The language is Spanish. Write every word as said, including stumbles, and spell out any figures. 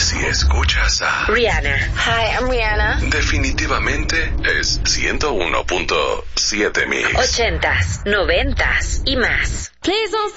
Si escuchas a Rihanna. Hi, I'm Rihanna. definitivamente es ciento uno punto siete Mix. Ochentas, noventas y más. Please don't